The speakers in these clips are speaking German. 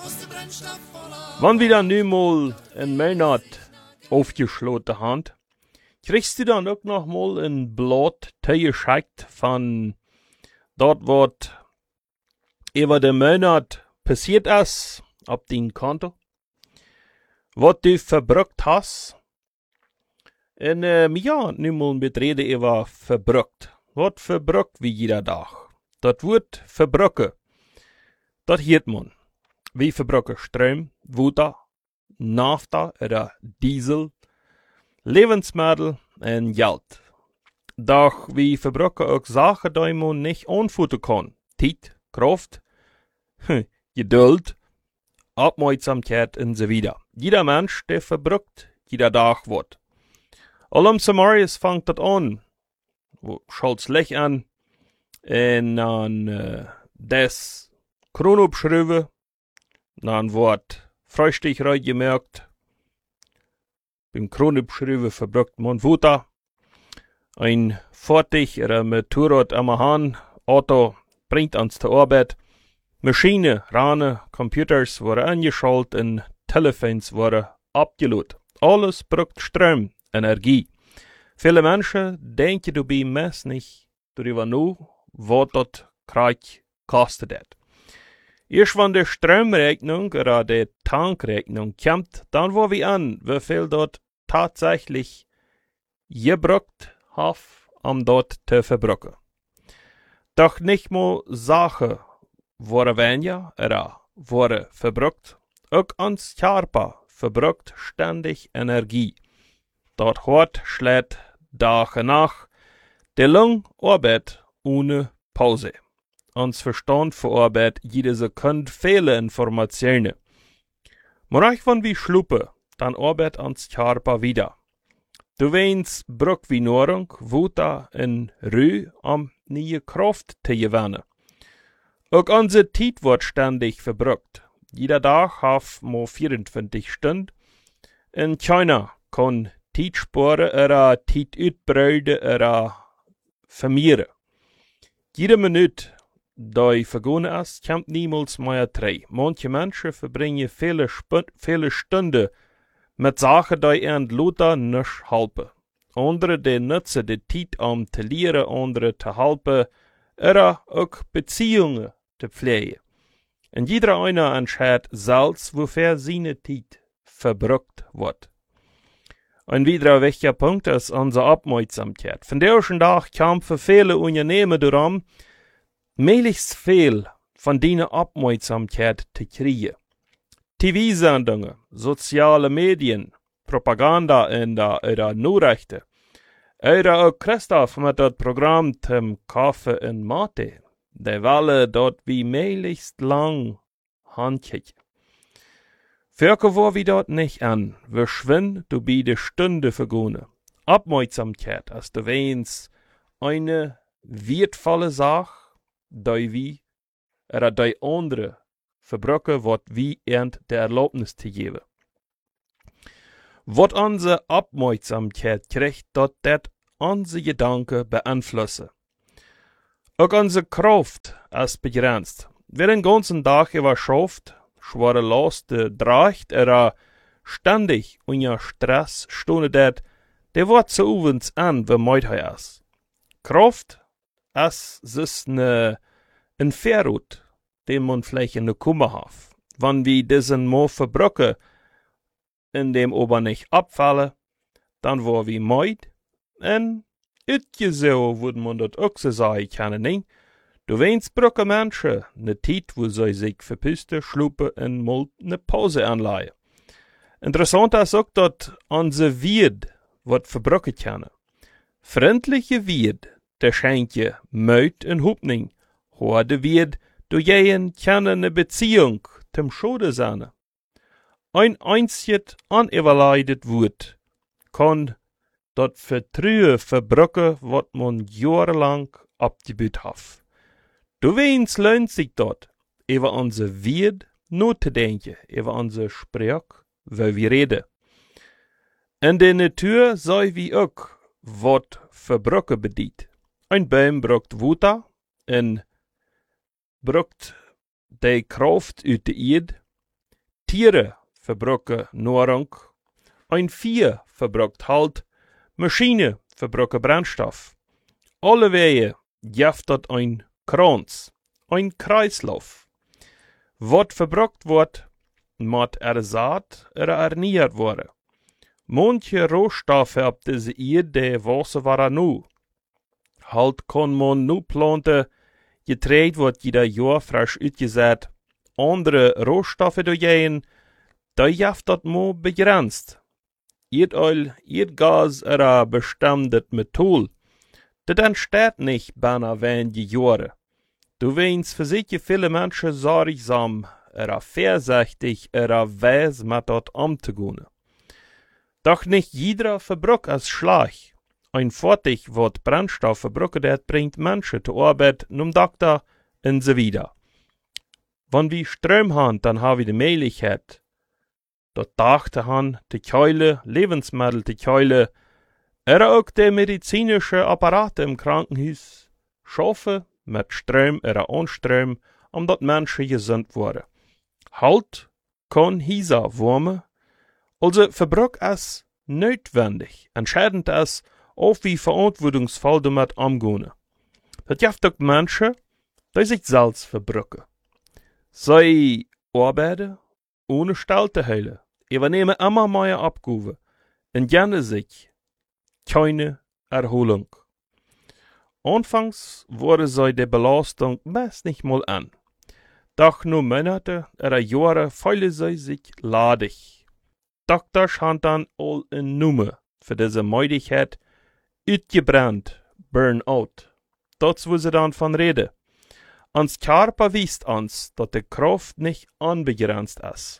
Wann wieder nu mal ein Monat aufgeschloten Hand, kriegst du dann auch noch mal ein Blatt geschickt von dort, was über den Monat passiert ist, auf dein Konto, was du verbrückt hast. Und ja, nu mal mit Rede über verbrückt. Was verbrückt wie jeder Tag. Das wird verbrücke. Das hiert man. Wie verbrücke Strom, Wasser, Nafta oder Diesel, Lebensmittel und Geld. Doch wie verbrücke auch Sachen, die man nicht anfuttern kann. Zeit, Kraft, Geduld, Aufmerksamkeit und so weiter. Jeder Mensch, der verbrückt, jeder Tag wird. Allem Samarias fängt das an. Schalt's Licht an. Und dann das Kron abschreiben. Dann wird Frühstück reingemerkt. Beim Kron abschreiben verbrückt man Wasser. Ein Fahrzeug oder Motorrad am Hahn, Auto bringt uns zur Arbeit. Maschinen, Rane, Computers wurden angeschaltet und Telefons wurden abgeladen. Alles braucht Strom, Energie. Viele Menschen denken dabei meist nicht darüber nach, was das Krieg kostet hat. Erst wenn die Stromrechnung oder die Tankrechnung kommt, dann wollen wir an, wie viel dort tatsächlich gebraucht hat, dort zu verbrauchen. Doch nicht mal Sachen wurden weniger oder wurden verbraucht. Auch uns Körper verbraucht ständig Energie. Dort Hort schlägt Tag und Nacht die lange Arbeit ohne Pause. Uns Verstand verarbeitet jede Sekunde viele Informationen. Morach wenn wir schlupen, dann arbeitet uns Körper wieder. Du weinst brauch wie Nahrung, Wasser und Ruhe, neue Kraft zu gewinnen. Auch unsere Zeit wird ständig verbraucht. Jeder Tag hat nur 24 Stunden. Und keiner kann Zeit sparen oder Zeit uitbreiden oder vermehren. Jede Minute, die vergangen ist, kommt niemals mehr drei. Manche Menschen verbringen viele Stunden mit Sachen, die ihren Luther nicht helfen. Andere, die nutzen die Zeit, zu lernen, andere zu helfen, oder auch Beziehungen zu pflegen. Und jeder einer entscheidet selbst, wofür seine Zeit verbraucht wird. Ein weiterer wichtiger Punkt ist unsere Aufmerksamkeit. Von der ersten Tag kam für viele Unternehmen darum, möglichst viel von dieser Aufmerksamkeit zu kriegen. TV-Sendungen, soziale Medien, Propaganda oder Nachrichten. Oder auch Christoph mit das Programm zum Kaffee und Mate. Die wollen dort wie möglichst lang handkicken. Fürke war wir dort nicht an, wir schwind du bi de Stunde vergone. Aufmerksamkeit als du weinst eine wertvolle Sache, die wie, oder die andere verbrochen wird, wie ernt der Erlaubnis zu geben. Wat unsere Aufmerksamkeit kriegt, dort det unsere Gedanken beeinflussen. Auch unsere Kraft ist begrenzt. Wer den ganzen Tag über schafft, schwere Last draagt oder ständig unter Stress stundet, der wird zu uns an, wie meid er ist. Kraft ist ein Verrut, den man vielleicht in der Kummer hat. Wenn wir diesen Mo verbrochen, in dem aber nicht abfallen, dann war wir meid, und so würde man das auch so sagen können, nicht? Du weinst brauche Menschen ne Zeit, wo sie sich verpüsten, schlupen und mal ne Pause anleihen. Interessant ist auch, dass unser Wied wird verbrochen können. Freundliche Wied, der schenkt je Müt und Hupning. Horde Wied, du jeden keine ne Beziehung zum Schode sein. Ein einziges aneverleidet Wort kann dort Vertrühe verbrochen, wat man jahrelang abgebüht hat. Du weinst lohnt sich dort, über unser Wied nur zu denken, über unser Sprach, weil wir reden. In der Natur sei wie auch, wat verbrochen bedient. Ein Baum braucht Wasser, und braucht die Kraft uit der Erde, Tiere verbruiken Nahrung, ein Vieh verbruikt Halt, Maschine verbruiken brandstof. Alle Wege geeft dat ein Kranz, ein Kreislauf. Wat verbruikt wordt, moet erzaad erneuert worden. Manche Rohstoffe op deze Erde wassen waren nu. Halt kan man nu planten, Getreide wordt jeder Jahr frisch uitgezet. Andere Rohstoffe doorheen, da jaft dat mo begrenzt. Erdöl, Erdgas bestemdet Metall. Dat entsteht nicht bijna wenige Jahre. Du weinst für sicher viele Menschen sorgsam, vorsichtig, weiß mit dat umzugehen. Doch nicht jeder verbruikt als Schlag. Ein Fahrzeug, wat Brennstoff verbruikt dat, bringt Menschen zur Arbeit, zum Doktor und so weiter. Wenn wir Strom haben, dann haben wir die Möglichkeit, dort Dach zu haben, die Keule, Lebensmittel zu keulen, auch die medizinischen Apparate im Krankenhaus schaffen mit Strom oder ohne Strom, dat Menschen gesund worden. Halt kann Häuser wärmen, also Verbrauch ist notwendig. Entscheidend ist, auch wie verantwortungsvoll damit umgehen. Das gibt auch Menschen, die sich selbst verbrauchen. Sie arbeiten ohne Stall zu halten, übernehmen immer mehr Abgaben und gönnen sich keine Erholung. Anfangs wurde sie die Belastung meist nicht mal an. Doch nur Monate oder Jahre fühlen sie sich ladig. Doktors haben dann all in Nummer für diese Müdigkeit uitgebrannt, Burnout. Das wo sie dann von reden. Ans Körper wiest uns, dass die Kraft nicht unbegrenzt ist.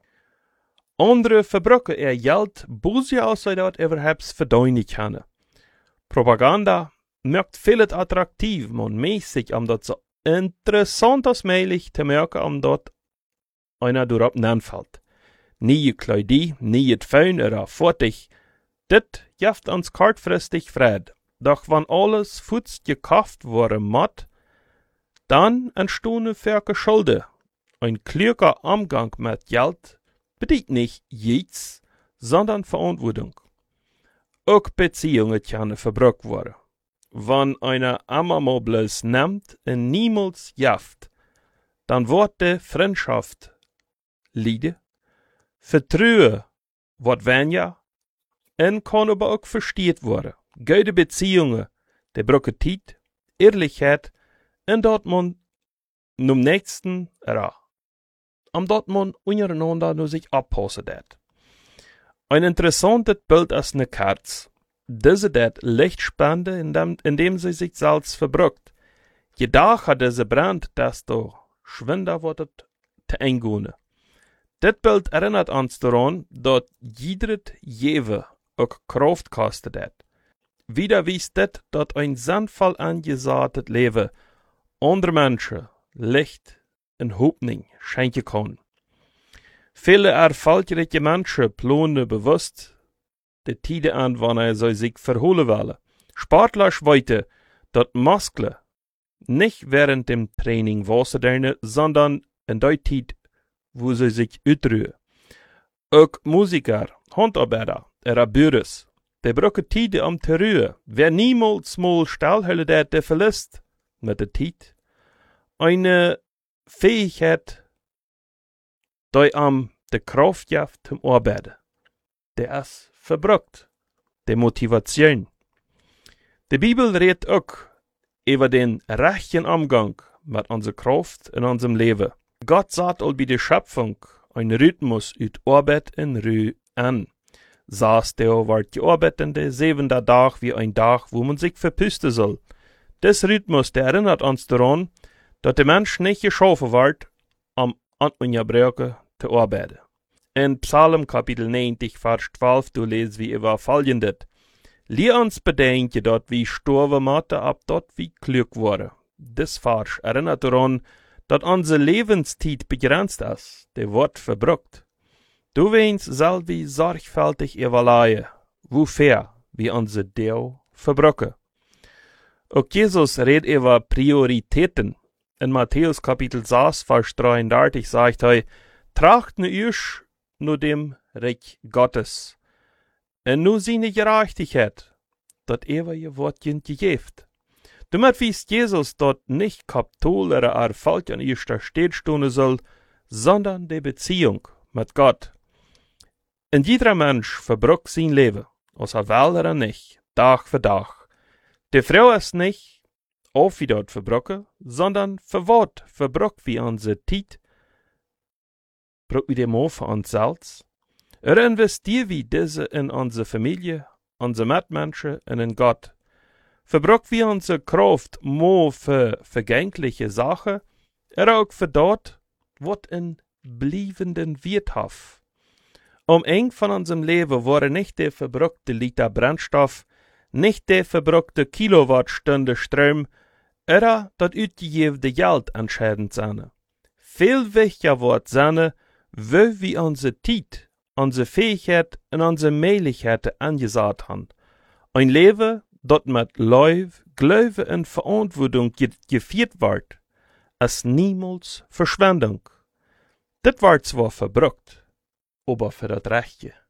Andere verbruiken ihr Geld, böse als sie das überhaupt verdienen können. Propaganda macht vieles attraktiv, man mäßig, das so interessant als möglich zu machen, dort einer darauf anfällt. Nie Kleidung, nie Föhn oder fertig. Dit gibt uns kurzfristig Fried. Doch wenn alles futz gekauft worden muss, dann entstehen viele Schulden. Ein kluger Umgang mit Geld bedeutet nicht Jets, sondern Verantwortung. Auch Beziehungen können verbruikt werden. Wenn einer Ammermobles nimmt und niemals jaft, dann wird die Freundschaft leiden, Vertrauen wird weniger und kann aber auch versteht werden. Gute Beziehungen, die brauchen Zeit, Ehrlichkeit und dort man zum nächsten dort man untereinander nur sich abpassen dat. Ein interessantes Bild ist eine Kerze. Diese dat Lichtspende, indem sie sich selbst verbraucht. Je dacher diese brennt, desto schwinder wird es te eingehen. Dit Bild erinnert uns daran, dass jedret Jewe auch Kraft kostet hat. Wieder wies dit, dass ein sinnvoll angesaates Leben andere Menschen Licht und Hoffnung schenken kann. Viele erfolgreiche Menschen planen bewusst die Tide an, wann sie sich verholen wollen. Sportler weiter, dass Muskeln nicht während dem Training wassen, sondern in der Zeit, wo sie sich uitruhen. Auch Musiker, Handarbeiter, Büros, die brauchen Zeit, zu ruhen. Wer niemals mal stillhalten, der verlässt mit der Zeit eine Fähigkeit, die die Kraft gibt zum Arbeiten. Der ist verbraucht. Die Motivation. Die Bibel redet auch über den rechten Umgang mit unserer Kraft in unserem Leben. Gott sagt all bei der Schöpfung ein Rhythmus ut Arbeit in Ruhe an. Saß der wird gearbeitet in der 7. Tag wie ein Tag, wo man sich verpüsten soll. Das Rhythmus, der erinnert uns daran, dass der Mensch nicht geschaffen wird, Unterbrüche zu arbeiten. In Psalm Kapitel 90, Vers 12, du lesest wie über folgendes. Lehr uns bedenken, dass wir sterben müssen, ab dort wie klug worden. Das Vers erinnert daran, dass unsere Lebenszeit begrenzt ist, der wird verbraucht. Du willst selber sorgfältig evaluieren, wofür wir unser Deel verbrauchen. Auch Jesus redet über Prioritäten. In Matthäus Kapitel 6, Vers 33 sagt er, tracht nu euch nur dem Reich Gottes. En nu seine Gerechtigkeit, dat eeuwige Wort jent gegeeft. Damit wies Jesus dort nicht Kapitol oder Erfolg an erster Stelle stehen soll, sondern die Beziehung mit Gott. Und jeder Mensch verbrucht sein Leben, aus er will oder nicht, Tag für Tag. Die Frau ist nicht, auf wie dort verbrochen, sondern für Wort verbrucht wie unsere Zeit, braucht wir dem auch für uns selbst. Oder investieren wir diese in unsere Familie, unsere Mitmenschen und in Gott. Verbrucht wir unsere Kraft mehr für vergängliche Sachen, oder auch für dort, was in bliebenden Wert hat. Eng von unserem Leben wurde nicht der verbruchte Liter Brennstoff, nicht der verbruchte Kilowattstunde Strom, oder das ausgegebene Geld entscheidend sein. Viel wichtiger wird sein, wo wir unsere Zeit, unsere Fähigkeit und unsere Möglichkeiten angesagt haben. Ein Leben, das mit Leib, Glaube und Verantwortung geführt wird, ist niemals Verschwendung. Das wird zwar verbrucht, aber für das Rechte.